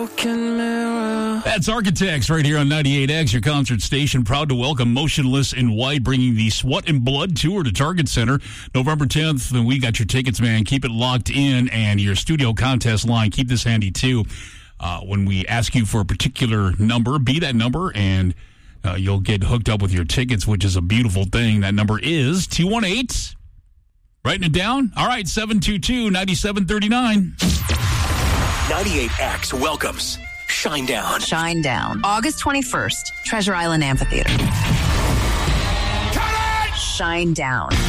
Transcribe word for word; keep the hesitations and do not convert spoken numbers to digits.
broken mirror. That's Architects right here on ninety-eight X, your concert station. Proud to welcome Motionless in White, bringing the Sweat and Blood Tour to Target Center November tenth. And we got your tickets, man. Keep it locked in. And your studio contest line, keep this handy, too. Uh, when we ask you for a particular number, be that number, and uh, you'll get hooked up with your tickets, which is a beautiful thing. That number is two one eight. Writing it down? All right, seven two two, nine seven three nine. ninety-eight X welcomes Shinedown. Shinedown. August twenty-first, Treasure Island Amphitheater. Shinedown.